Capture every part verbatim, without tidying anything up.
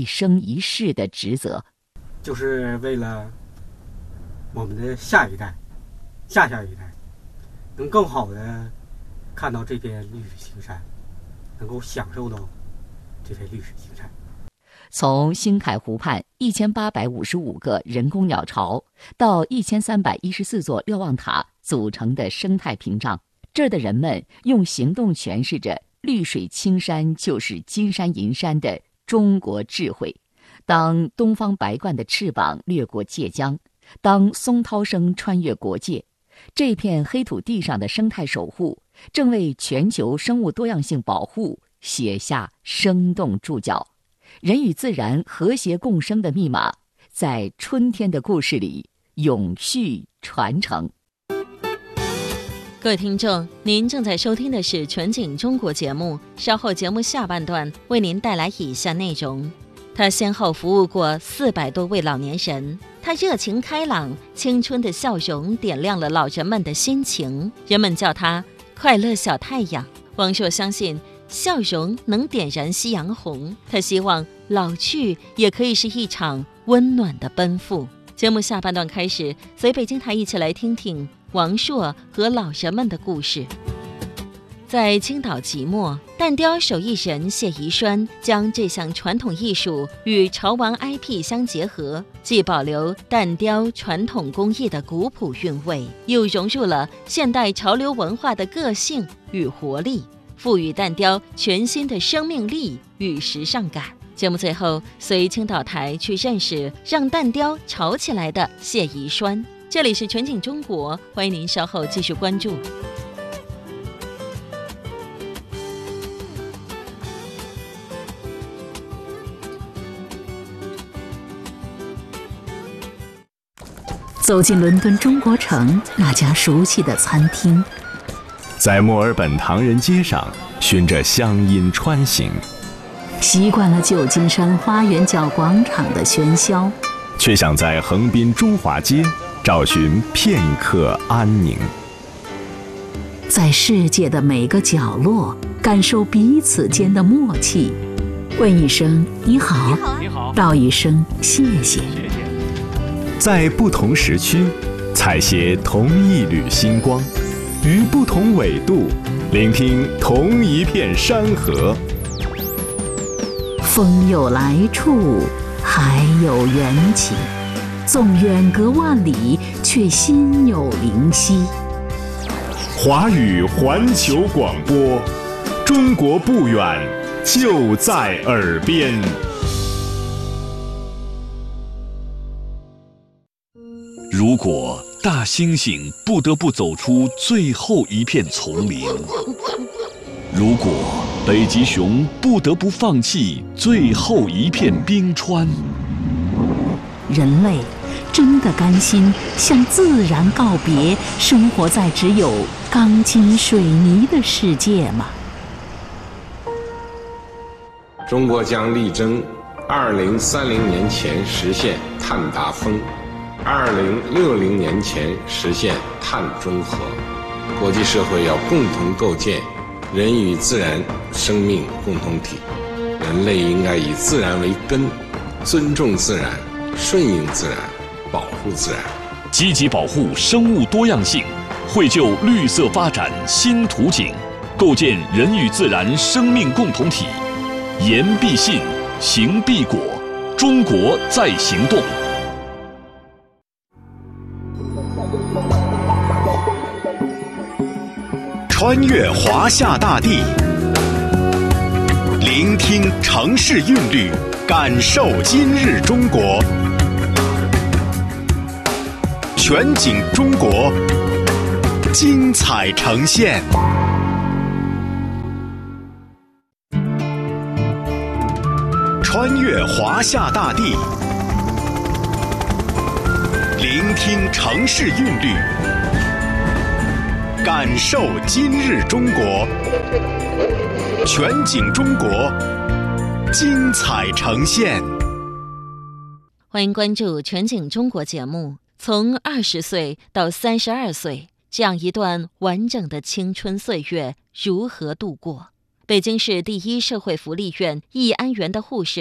一生一世的职责， 就是为了我们的下一代、下下一代能更好的看到这片绿水青山，能够享受到这片绿水青山。 从新凯湖畔一千八百五十五个人工鸟巢到一千三百一十四座瞭望塔组成的生态屏障，这儿的人们用行动诠释着绿水青山就是金山银山的中国智慧。当东方白鹳的翅膀掠过界江，当松涛声穿越国界，这片黑土地上的生态守护正为全球生物多样性保护写下生动注脚。人与自然和谐共生的密码，在春天的故事里永续传承。 各位听众，您正在收听的是全景中国节目，稍后节目下半段为您带来以下内容。他先后服务过四百多位老年人，他热情开朗，青春的笑容点亮了老人们的心情，人们叫他快乐小太阳。王朔相信笑容能点燃夕阳红，他希望老去也可以是一场温暖的奔赴。节目下半段开始，随北京台一起来听听王朔和老人们的故事。在青岛即墨，蛋雕手艺人谢宜栓将这项传统艺术与潮玩 I P 相结合，既保留蛋雕传统工艺的古朴韵味，又融入了现代潮流文化的个性与活力，赋予蛋雕全新的生命力与时尚感。节目最后随青岛台去认识让蛋雕潮起来的谢宜栓。这里是全景中国，欢迎您稍后继续关注。 走进伦敦中国城那家熟悉的餐厅， 在墨尔本唐人街上循着乡音穿行， 习惯了旧金山花园角广场的喧嚣， 却想在横滨中华街找寻片刻安宁。 在世界的每个角落感受彼此间的默契，问一声你好， 你好， 道一声谢谢。 在不同时区采撷同一缕星光，于不同纬度聆听同一片山河。 风有来处，海有缘起，纵远隔万里，却心有灵犀。 华语环球广播，中国不远，就在耳边。 如果大猩猩不得不走出最后一片丛林，如果北极熊不得不放弃最后一片冰川， 人类真的甘心向自然告别，生活在只有钢筋水泥的世界吗？ 中国将力争二零三零年前实现碳达峰，二零六零年前实现碳中和。国际社会要共同构建人与自然生命共同体，人类应该以自然为根，尊重自然，顺应自然，保护自然， 积极保护生物多样性，绘就绿色发展新图景，构建人与自然生命共同体。言必信，行必果，中国在行动。 穿越华夏大地，聆听城市韵律，感受今日中国。全景中国，精彩呈现。穿越华夏大地，聆听城市韵律，感受今日中国。全景中国，精彩呈现。 欢迎关注全景中国节目。从二十岁到三十二岁，这样一段完整的青春岁月如何度过？北京市第一社会福利院义安园的护士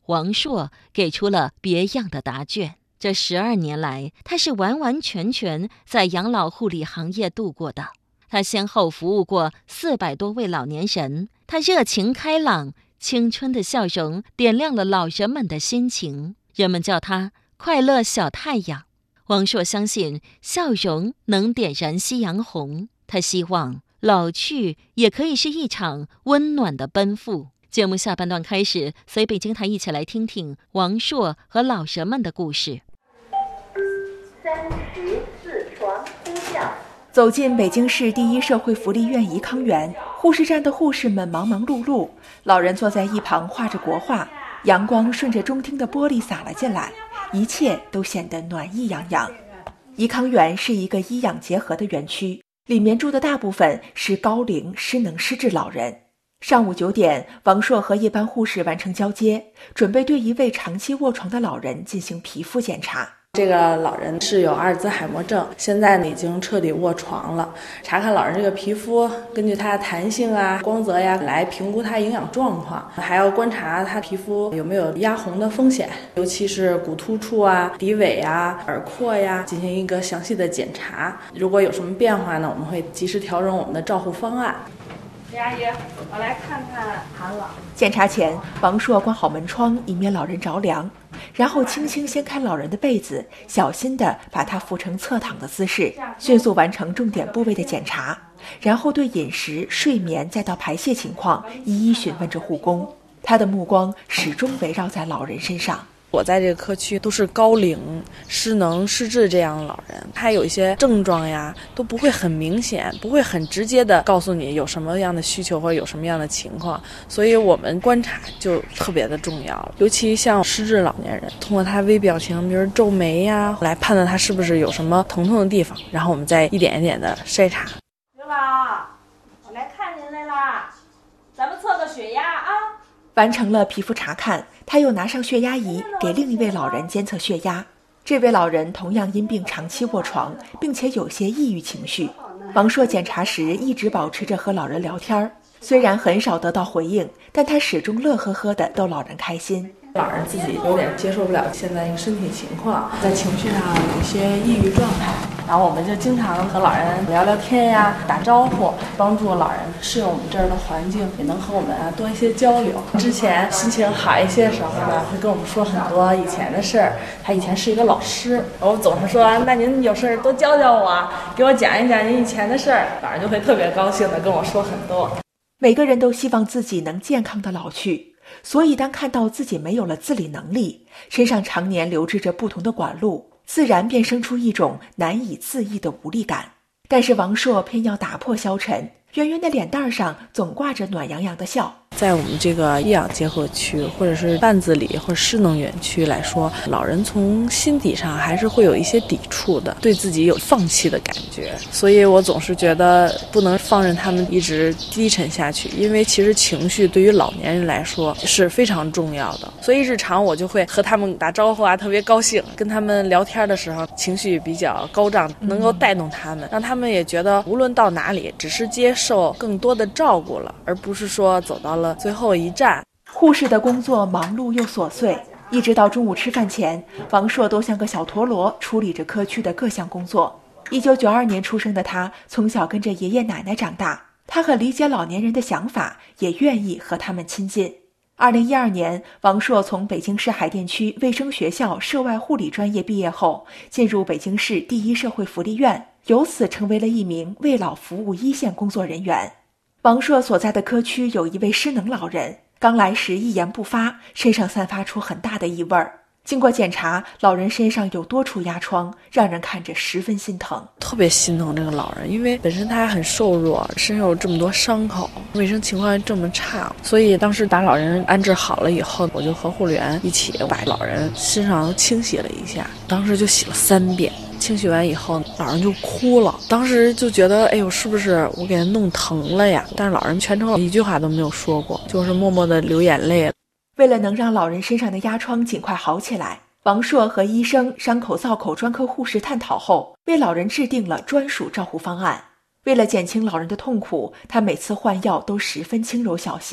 王朔给出了别样的答卷。这十二年来，他是完完全全在养老护理行业度过的。他先后服务过四百多位老年人，他热情开朗，青春的笑容点亮了老人们的心情，人们叫他快乐小太阳。王朔相信笑容能点燃夕阳红，他希望老去也可以是一场温暖的奔赴。节目下半段开始，随北京台一起来听听王朔和老人们的故事。 三十四床呼叫。 走进北京市第一社会福利院颐康园，护士站的护士们忙忙碌碌，老人坐在一旁画着国画，阳光顺着中厅的玻璃洒了进来，一切都显得暖意洋洋。颐康园是一个医养结合的园区，里面住的大部分是高龄失能失智老人。上午九点，王朔和夜班护士完成交接，准备对一位长期卧床的老人进行皮肤检查。 这个老人是有阿尔兹海默症，现在呢已经彻底卧床了。查看老人这个皮肤，根据他的弹性啊、光泽呀，来评估他营养状况，还要观察他皮肤有没有压红的风险，尤其是骨突处啊、骶尾啊、耳廓呀，进行一个详细的检查。如果有什么变化呢，我们会及时调整我们的照护方案。李阿姨，我来看看韩老。 检查前，王朔关好门窗，以免老人着凉，然后轻轻掀开老人的被子，小心地把他扶成侧躺的姿势，迅速完成重点部位的检查，然后对饮食、睡眠再到排泄情况一一询问着护工。他的目光始终围绕在老人身上。 我在这个科区都是高龄、失能、失智这样的老人，他有一些症状呀，都不会很明显，不会很直接的告诉你有什么样的需求或者有什么样的情况，所以我们观察就特别的重要了。尤其像失智老年人，通过他微表情，比如皱眉呀，来判断他是不是有什么疼痛的地方，然后我们再一点一点的筛查。 刘老，我来看您来啦，咱们测个血压啊。 完成了皮肤查看，他又拿上血压仪给另一位老人监测血压。这位老人同样因病长期卧床，并且有些抑郁情绪。王朔检查时一直保持着和老人聊天，虽然很少得到回应，但他始终乐呵呵地逗老人开心。 老人自己有点接受不了现在一个身体情况，在情绪上有一些抑郁状态，然后我们就经常和老人聊聊天呀，打招呼，帮助老人适应我们这儿的环境，也能和我们啊多一些交流。之前心情好一些的时候呢，会跟我们说很多以前的事儿。他以前是一个老师，我总是说，那您有事儿多教教我，给我讲一讲您以前的事儿。老人就会特别高兴的跟我说很多。 每个人都希望自己能健康的老去，所以当看到自己没有了自理能力，身上常年流织着不同的管路，自然便生出一种难以自抑的无力感。但是王朔偏要打破消沉，圆圆的脸蛋上总挂着暖洋洋的笑。 在我们这个医养结合区或者是半自理或者失能园区来说，老人从心底上还是会有一些抵触的，对自己有放弃的感觉，所以我总是觉得不能放任他们一直低沉下去，因为其实情绪对于老年人来说是非常重要的，所以日常我就会和他们打招呼啊，特别高兴，跟他们聊天的时候情绪比较高涨，能够带动他们，让他们也觉得无论到哪里只是接受更多的照顾了，而不是说走到了最后一站。 护士的工作忙碌又琐碎，一直到中午吃饭前，王朔都像个小陀螺处理着科区的各项工作。一九九二年出生的他，从小跟着爷爷奶奶长大，他很理解老年人的想法，也愿意和他们亲近。二零一二年，王朔从北京市海淀区卫生学校涉外护理专业毕业后，进入北京市第一社会福利院，由此成为了一名为老服务一线工作人员。王朔所在的科区有一位失能老人，刚来时一言不发，身上散发出很大的异味儿。经过检查，老人身上有多处压疮，让人看着十分心疼。 特别心疼这个老人，因为本身他还很瘦弱，身上有这么多伤口，卫生情况这么差，所以当时把老人安置好了以后，我就和护理员一起把老人身上清洗了一下，当时就洗了三遍。清洗完以后，老人就哭了，当时就觉得哎呦，是不是我给他弄疼了呀？但是老人全程一句话都没有说过，就是默默地流眼泪。 为了能让老人身上的压疮尽快好起来，王朔和医生、伤口造口专科护士探讨后，为老人制定了专属照护方案。为了减轻老人的痛苦，他每次换药都十分轻柔小心，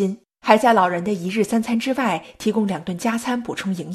还在老人的一日三餐之外提供两顿加餐补充营